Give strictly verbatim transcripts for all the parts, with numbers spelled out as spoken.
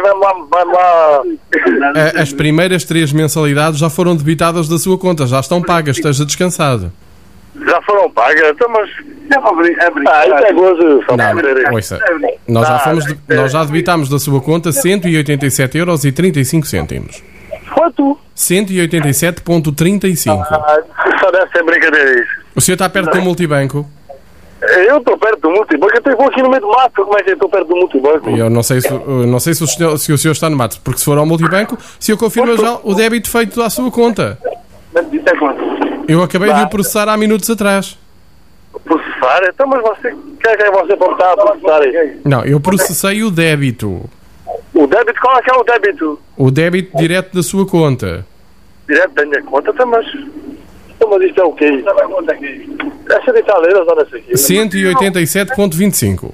vai-me lá, vai-me lá... As primeiras três mensalidades já foram debitadas da sua conta, já estão pagas, esteja descansado. Já foram pagas? Então, mas... Ah, isso é gozo. Só Não, para dizer. ouça, nós já, fomos, de- nós já debitámos da sua conta cento e oitenta e sete euros e trinta e cinco cêntimos. Quanto? cento e oitenta e sete vírgula trinta e cinco. Ah, só deve ser brincadeira isso. O senhor está perto do multibanco? Eu estou perto do multibanco, eu estou aqui no meio do mato, como é que eu estou perto do multibanco? Eu não sei, se, eu não sei se, o senhor, se o senhor está no mato, porque se for ao multibanco, se eu confirmo já o débito feito à sua conta. Isso é quanto? Eu acabei de o processar há minutos atrás. Processar? Então, mas você, quem é que é você para estar a processar aí? Não, eu processei o débito. O débito, qual é que é o débito? O débito direto da sua conta. Direto da minha conta, então, mas... Então, mas isto é o quê? É cento e tal euros, olha isso aqui. cento e oitenta e sete vírgula vinte e cinco.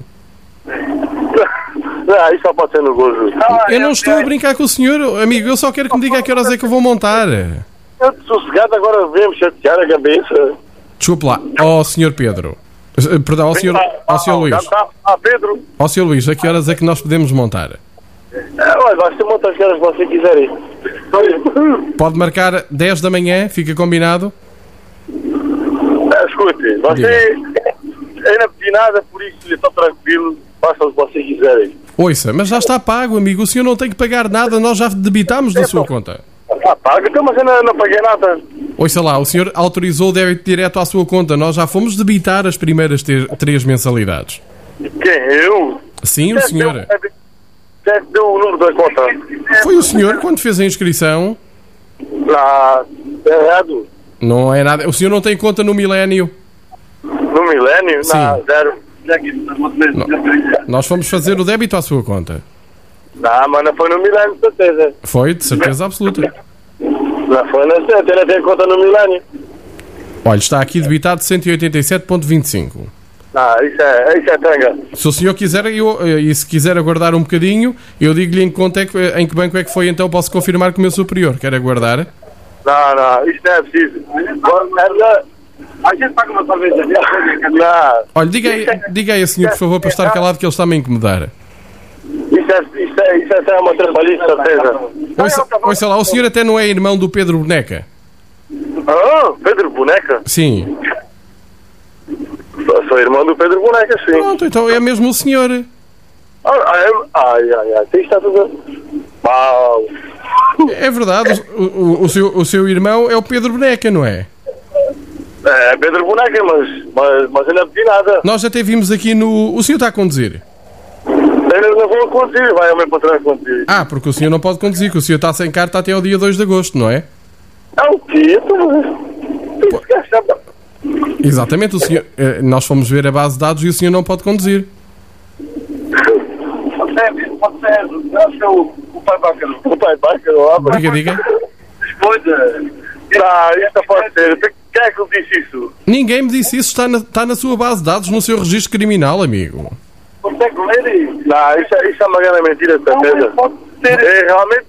Ah, isso só pode ser no gozo. Eu não estou a brincar com o senhor, amigo, eu só quero que me diga a que horas é que eu vou montar. Eu sossegado agora vem-me chatear a cabeça. Desculpe lá, ó senhor Pedro. Eh, Perdão, ao senhor, ao senhor Luís. Ah, Pedro. Ó senhor Luís, a que horas é que nós podemos montar? Ah, olha, vai ser muitas horas que você quiser ir. Pode marcar dez da manhã, fica combinado? Ah, escute, você ainda não pedi nada, por isso eu estou tranquilo. Faça o que você quiser ir. Ouça, mas já está pago, amigo. O senhor não tem que pagar nada, nós já debitámos da sua conta. Ah, paga, então, mas eu não, não paguei nada. Ouça lá, o senhor autorizou o débito direto à sua conta. Nós já fomos debitar as primeiras ter- três mensalidades. Quem? Eu? Sim, o senhor. Quem é que deu o número da conta? Foi o senhor quando fez a inscrição. Lá, errado. Não é nada. O senhor não tem conta no Milénio. No Milénio? Sim. Não, zero. Nós fomos fazer o débito à sua conta. Não, mas não foi no Milénio, de certeza. Foi, de certeza absoluta. Não foi na certeza, eu não tenho conta no Milénio. Olha, está aqui debitado cento e oitenta e sete vírgula vinte e cinco. Ah, isso é, isso é tanga. Se o senhor quiser, eu, eh, e se quiser aguardar um bocadinho, eu digo-lhe em que, conta é que, em que banco é que foi, então posso confirmar com o meu superior. Quer aguardar? Não, não, isso não é preciso. A gente paga uma cerveja. Não. Olha, diga aí, diga aí a senhor, por favor, para estar calado, que ele está-me a incomodar. Isso é, isso é, isso é uma trabalhista, certeza. Ouça, ouça lá, o senhor até não é irmão do Pedro Boneca? Ah, Pedro Boneca? Sim. Sou, sou irmão do Pedro Boneca, sim. Pronto, então é mesmo o senhor. Ah, ai, ai, ai, ai, isto está tudo... Uau. É verdade, o, o, o, seu, o seu irmão é o Pedro Boneca, não é? É Pedro Boneca, mas, mas, mas eu não pedi nada. Nós até vimos aqui no... O senhor está a conduzir? Eu não vou conduzir, vai ao meu patrão conduzir. Ah, porque o senhor não pode conduzir, que o senhor está sem carta até ao dia dois de agosto, não é? É o quê? Exatamente, o senhor, eh, nós fomos ver a base de dados e o senhor não pode conduzir. O pai Bácaro. O pai Bácaro, Diga, diga. Esposa. Não, isso não pode ser. Quem é que lhe disse isso? Ninguém me disse isso, está na, está na sua base de dados, no seu registro criminal, amigo. Consegue ler isso? Não, isso é, isso é uma grande mentira, de certeza. É, realmente,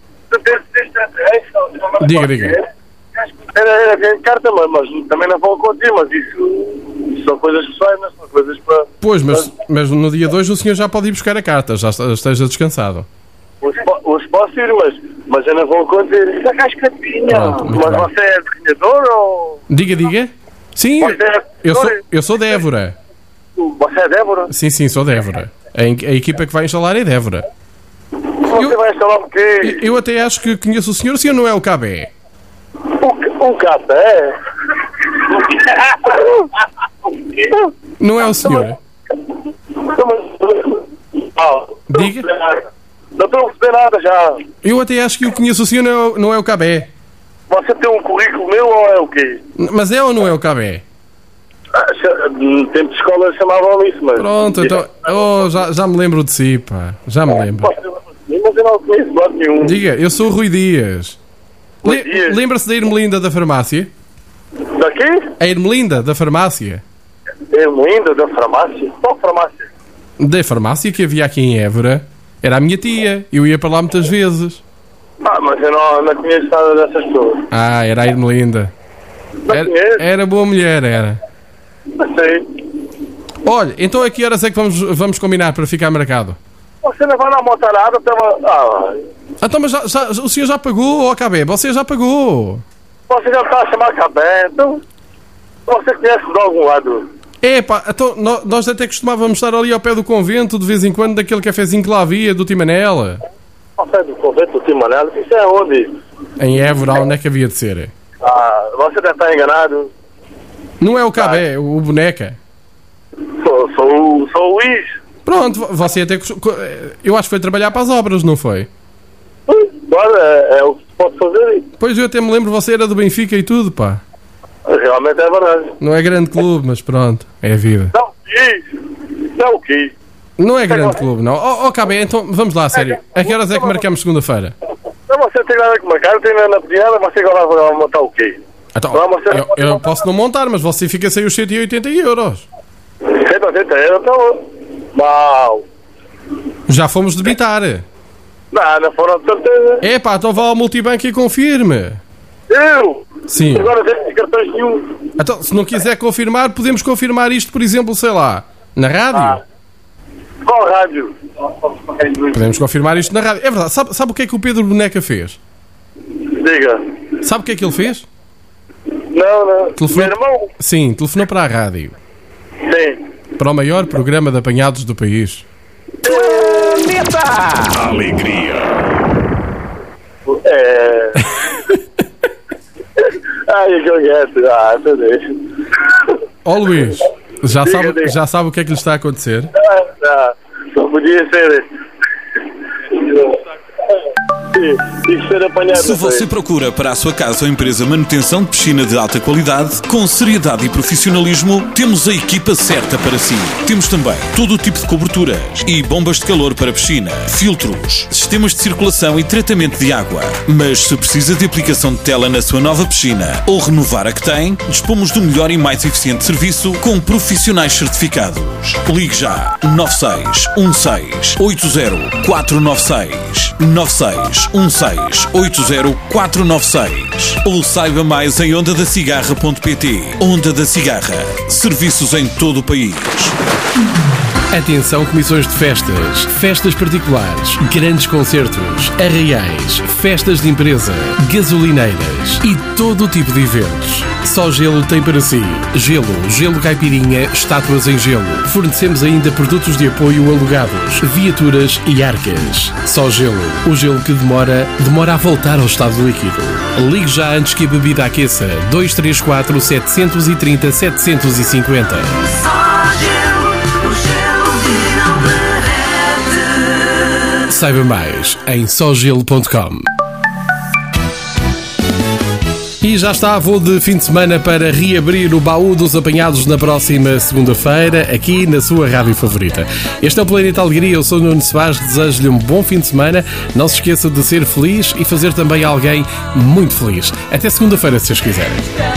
Diga, diga. Era, era bem carta, mas, mas também não vou conduzir, mas isso, isso são coisas pessoais, não são coisas para... Pois, mas, mas no dia dois o senhor já pode ir buscar a carta, já está- esteja descansado. Hoje, po- hoje posso ir, mas, mas eu não vou conduzir. Isso é cascatinha. Pronto, muito Mas bem. você é desenhador ou... Diga, diga. Sim, Você é eu sou, desenhador? eu sou de Évora. Você é Débora? Sim, sim, sou de Évora. A, en- a equipa que vai instalar é de Évora. Você vai instalar o quê? Eu até acho que conheço o senhor, o senhor não é o K B. O, o café? Não é o senhor? Ah, Diga. não estou a perceber nada já. Eu até acho que eu conheço o senhor, não é o, não é o K B. Você tem um currículo meu ou é o quê? Mas é ou não é o K B? Ah, cha- no tempo de escola chamavam isso, mas... Pronto, então. Oh, já, já me lembro de si, pá. Já me lembro. Mas eu não conheço de lado nenhum. Diga, eu sou o Rui Dias. Rui Le- Dias. Lembra-se da Irmelinda da farmácia? Daqui? A Irmelinda da farmácia? É Moinda, da farmácia. Qual farmácia? Da farmácia que havia aqui em Évora. Era a minha tia. Eu ia para lá muitas vezes. Ah, mas eu não, não conheço nada dessas pessoas. Ah, era a Irmelinda. Não Era, conheço, era boa mulher, era. não sei. Olha, então a que horas é que vamos, vamos combinar para ficar marcado? Você não vai lá montar nada, até uma... ah, Então, mas já, já, o senhor já pagou, ó K B, você já pagou. você já está a chamar Cabé, então você conhece de algum lado. Epá, então nó- nós até costumávamos estar ali ao pé do convento de vez em quando, daquele cafezinho que lá havia, do Timanela. Ao pé do convento do Timanela, isso é onde? Em Évora, onde é que havia de ser? Ah, você deve estar enganado. Não é o K B, o boneca. Sou, sou, sou o Luís. Pronto, vo- você até... cos- co- Eu acho que foi trabalhar para as obras, não foi? Agora é, é o que se pode fazer. Pois eu até me lembro, você era do Benfica e tudo, pá. Realmente é verdade. Não é grande clube, mas pronto, é a vida. Não quis. Não quis. Não é grande clube, não. Ó oh, K B, então vamos lá, a sério. A que horas é que marcamos segunda-feira? Não, você tem nada que marcar, tem nada na pedida, você agora vai montar o quê? Então, Não, você não eu, pode eu montar. posso não montar, mas você fica sem os cento e oitenta euros. cento e oitenta euros, então... Mal. Já fomos debitar. Não, não foram de certeza. É pá, então vá ao multibanco e confirme. Eu? Sim. Agora não tenho cartões nenhum. Então, se não quiser confirmar, podemos confirmar isto, por exemplo, sei lá, na rádio. Ah. Qual rádio? Podemos confirmar isto na rádio. É verdade, sabe, sabe o que é que o Pedro Boneca fez? Diga. Sabe o que é que ele fez? Não, não. Telefonou- Meu irmão? Sim, telefonou para a rádio. Sim. Para o maior programa de apanhados do país. Alegria. É... Ai, que eu gosto. Ah, você deixa. Ó Luís, já Diga, sabe, diga. já sabe o que é que lhe está a acontecer? Ah, ah, não podia ser. Tinha que ser apanhado. Se você procura para a sua casa ou empresa manutenção de piscina de alta qualidade, com seriedade e profissionalismo, temos a equipa certa para si. Temos também todo o tipo de coberturas e bombas de calor para piscina, filtros, sistemas de circulação e tratamento de água. Mas se precisa de aplicação de tela na sua nova piscina ou renovar a que tem, dispomos do melhor e mais eficiente serviço com profissionais certificados. Ligue já nove seis um seis oito zero quatro nove seis nove seis um seis oito zero quatro nove seis ou saiba mais em onda da cigarra ponto pt. Onda da Cigarra. Serviços em todo o país. Atenção, comissões de festas, festas particulares, grandes concertos, arraiais, festas de empresa, gasolineiras e todo o tipo de eventos. Só Gelo tem para si gelo, gelo caipirinha, estátuas em gelo. Fornecemos ainda produtos de apoio alugados, viaturas e arcas. Só Gelo, o gelo que demora, demora a voltar ao estado líquido. Ligue já antes que a bebida aqueça. dois três quatro sete três zero sete cinco zero. Saiba mais em só gelo ponto com. E já está, vou de fim de semana para reabrir o baú dos apanhados na próxima segunda-feira, aqui na sua rádio favorita. Este é o Planeta Alegria, eu sou o Nuno Soares, desejo-lhe um bom fim de semana. Não se esqueça de ser feliz e fazer também alguém muito feliz. Até segunda-feira, se vocês quiserem.